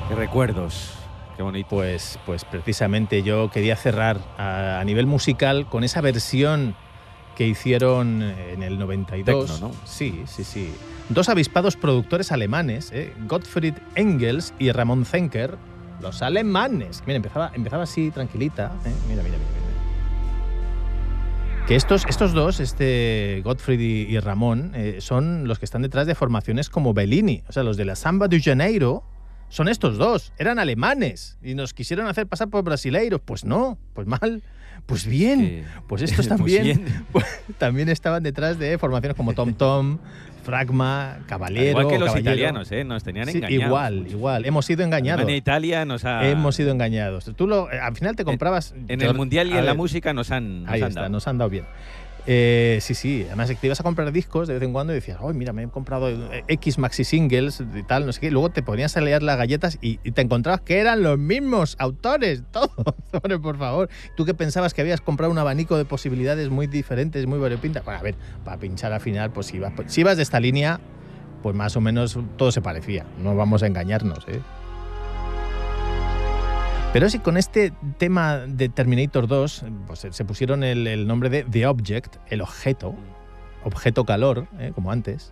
Qué recuerdos. Qué bonito. Pues precisamente yo quería cerrar a nivel musical con esa versión que hicieron en el 92. Tecno, ¿no? Sí. Dos avispados productores alemanes, Gottfried Engels y Ramón Zenker, los alemanes. Mira, empezaba así, tranquilita. Mira. Que estos dos, Gottfried y Ramón, son los que están detrás de formaciones como Bellini. O sea, los de la Samba de Janeiro son estos dos. Eran alemanes y nos quisieron hacer pasar por brasileiros. Pues no, pues mal. Pues bien, pues estos también, pues también estaban detrás de formaciones como Tom Tom, Fragma, Caballero. Igual que los Caballero. Italianos, nos tenían engañados. Igual. Hemos sido engañados. En Italia nos ha... Hemos sido engañados. Tú al final te comprabas... En el Mundial y en la música nos han dado. Nos han dado bien. Sí. Además, te ibas a comprar discos de vez en cuando y decías, ¡ay, mira, me he comprado X maxi singles y tal, no sé qué! Y luego te ponías a leer las galletas y te encontrabas que eran los mismos autores, todos. Hombre, por favor. ¿Tú qué pensabas que habías comprado un abanico de posibilidades muy diferentes, muy variopintas? Bueno, a ver, para pinchar al final, pues si ibas de esta línea, pues más o menos todo se parecía. No vamos a engañarnos, Pero sí, con este tema de Terminator 2, pues se pusieron el nombre de The Object, el objeto calor, como antes.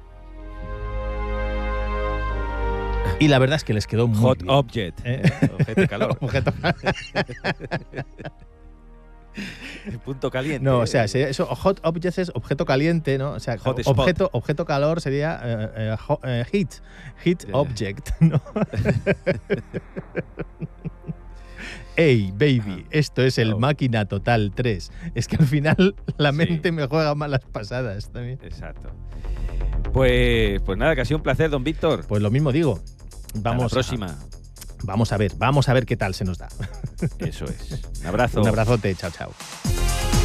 Y la verdad es que les quedó muy Hot bien. Object, objeto calor. Objeto calor. Punto caliente. No, o sea, eso, Hot Object es objeto caliente, ¿no? O sea, objeto calor sería heat object, ¿no? Hey, baby, esto es el Máquina Total 3. Es que al final la mente me juega malas pasadas también. Exacto. Pues nada, que ha sido un placer, don Víctor. Pues lo mismo digo. Vamos a la próxima. Vamos a ver qué tal se nos da. Eso es. Un abrazo. Un abrazote, chao.